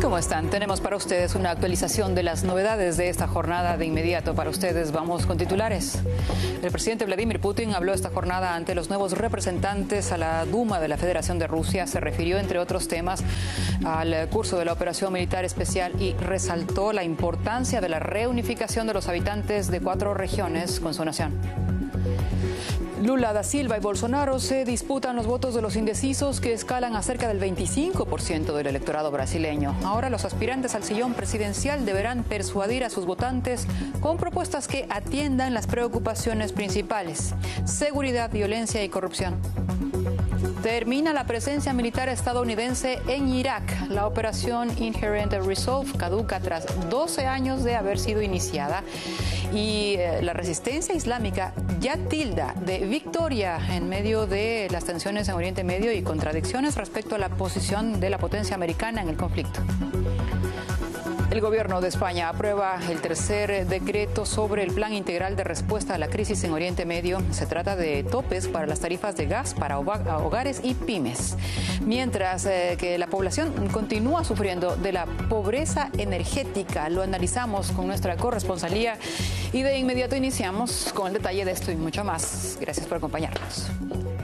¿Cómo están? Tenemos para ustedes una actualización de las novedades de esta jornada. De inmediato para ustedes vamos con titulares. El presidente Vladimir Putin habló esta jornada ante los nuevos representantes a la Duma de la Federación de Rusia. Se refirió, entre otros temas, al curso de la operación militar especial y resaltó la importancia de la reunificación de los habitantes de 4 regiones con su nación. Lula da Silva y Bolsonaro se disputan los votos de los indecisos, que escalan a cerca del 25% del electorado brasileño. Ahora los aspirantes al sillón presidencial deberán persuadir a sus votantes con propuestas que atiendan las preocupaciones principales: seguridad, violencia y corrupción. Termina la presencia militar estadounidense en Irak. La operación Inherent Resolve caduca tras 12 años de haber sido iniciada, y la resistencia islámica ya tilda de victoria en medio de las tensiones en Oriente Medio y contradicciones respecto a la posición de la potencia americana en el conflicto. El gobierno de España aprueba el tercer decreto sobre el plan integral de respuesta a la crisis en Oriente Medio. Se trata de topes para las tarifas de gas para hogares y pymes, mientras que la población continúa sufriendo de la pobreza energética. Lo analizamos con nuestra corresponsalía y de inmediato iniciamos con el detalle de esto y mucho más. Gracias por acompañarnos.